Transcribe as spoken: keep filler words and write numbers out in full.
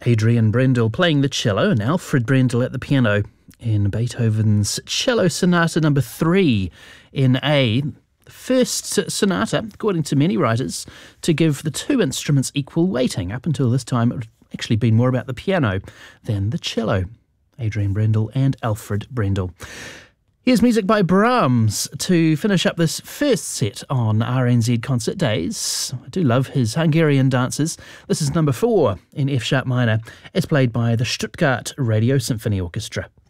Adrian Brendel playing the cello and Alfred Brendel at the piano in Beethoven's Cello Sonata number three in A. The first sonata, according to many writers, to give the two instruments equal weighting. Up until this time, it would actually been more about the piano than the cello. Adrian Brendel and Alfred Brendel. Here's music by Brahms to finish up this first set on R N Z Concert Days. I do love his Hungarian dances. This is number four in F-sharp minor, as played by the Stuttgart Radio Symphony Orchestra.